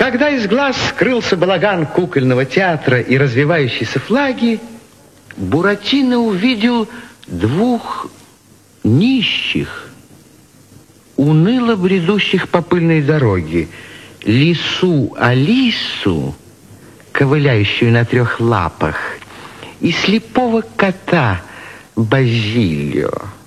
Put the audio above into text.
Когда из глаз скрылся балаган кукольного театра и развивающиеся флаги, Буратино увидел двух нищих, уныло бредущих по пыльной дороге, лису Алису, ковыляющую на 3 лапах, и слепого кота Базилио.